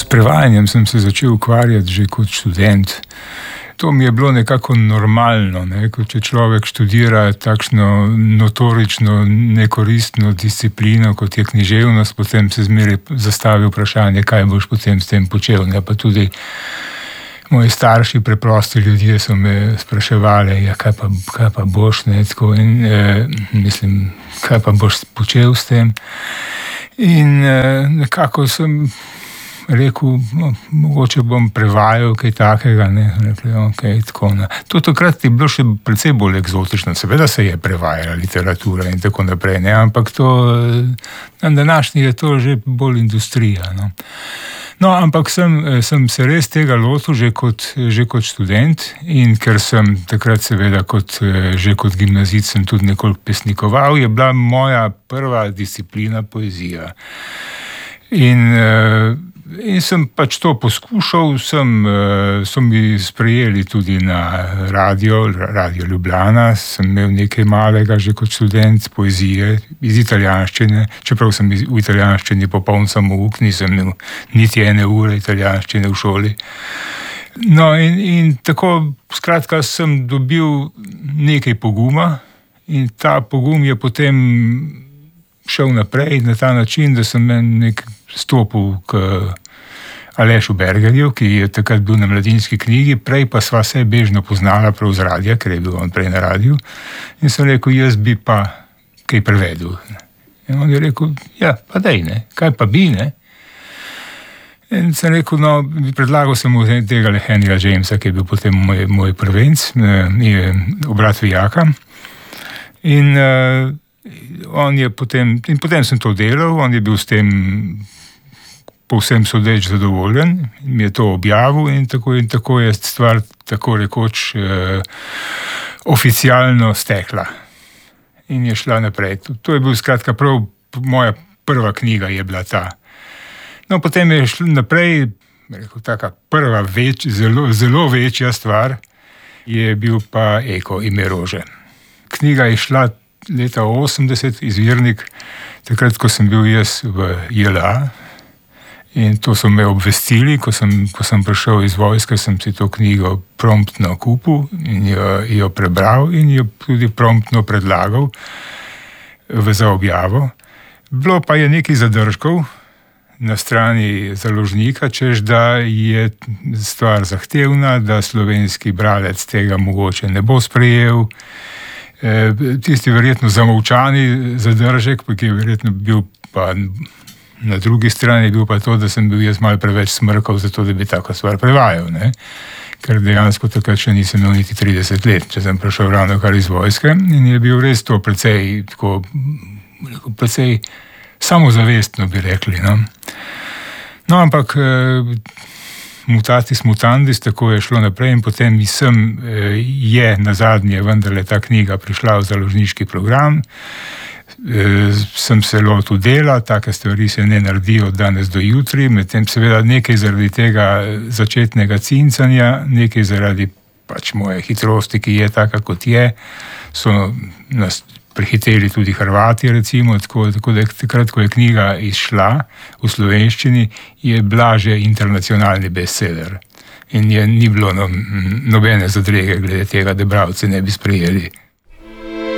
prevajanjem sem se začel ukvarjati že kot študent. To mi je bilo nekako normalno, ne? Če človek študira takšno notorično nekoristno disciplino, kot je književnost, potem se zmeraj zastavi vprašanje, kaj boš potem s tem počel. Ne? Pa tudi moji starši, preprosti ljudje, so me spraševali, ja, kaj pa boš, ne? Tako, in mislim, kaj pa boš počel s tem. In nekako sem rekel, no, mogoče bom prevajal kaj takega, ne, rekli, okay, tako, ne. To takrat je bilo še precej bolj eksotično, seveda se je prevajala literatura in tako naprej, ne, ampak to, na današnji je to že bolj industrija, no. No, ampak sem se res tega lotil že kot študent in ker sem takrat seveda že kot gimnazijc sem tudi nekoliko pesnikoval, je bila moja prva disciplina poezija. In sem pač to poskušal, so mi sprejeli tudi na Radio Ljubljana, sem imel nekaj malega že kot študent poezije iz italijanščine, čeprav sem v italijanščini popoln samouk, nisem imel niti ene ure italijanščine v šoli. No in tako, skratka, sem dobil nekaj poguma in ta pogum je potem šel naprej na ta način, da sem stopil k Alešu Bergerju, ki je takrat bil na Mladinski knjigi, prej pa sva se bežno poznala prav z radia, ker je bil on prej na radiju. In sem rekel, jaz bi pa kaj prevedel. In on je rekel, ja, pa dej, ne, kaj pa bi, ne. In sem rekel, no, predlagal sem mu tega Henryja Jamesa, ki je bil potem moj prvenc, obrat Vijaka. In potem sem to delal, on je bil s tem povsem sodeč zadovoljen, mi je to objavil in tako je stvar tako rekoč oficialno stekla in je šla naprej. To je bil skratka prav moja prva knjiga je bila ta. No, potem je šla naprej, rekel, taka prva zelo večja stvar je bil pa Eko, ime rože. Knjiga je šla leta 80, izvirnik, takrat, ko sem bil jaz v JLA. In to so me obvestili, ko sem prišel iz vojske, sem si to knjigo promptno kupil in jo prebral in jo tudi promptno predlagal za objavo. Bilo pa je nekaj zadržkov na strani založnika, češ da je stvar zahtevna, da slovenski bralec tega mogoče ne bo sprejel. Tisti verjetno zamolčani zadržek, ki je verjetno bil pa na drugi strani je bil pa to, da sem bil jaz malo preveč smrkal za to, da bi tako stvar prevajal, ne? Ker dejansko takrat še nisem imel niti 30 let, če sem prišel ravno kar iz vojske in je bil res to precej samozavestno, bi rekli, no? No, ampak mutatis mutandis, tako je šlo naprej in potem je nazadnje vendarle ta knjiga prišla v založniški program. Sem se lotil dela, take stvari se ne naredijo od danes do jutri, medtem seveda nekaj zaradi tega začetnega cincanja, nekaj zaradi pač moje hitrosti, ki je taka, kot je, so nas prehiteli tudi Hrvati, recimo, tako da takrat, ko je knjiga izšla v slovenščini, je bila že internacionalni bestseller in ni bilo nobene zadrege glede tega, da bralci ne bi sprejeli.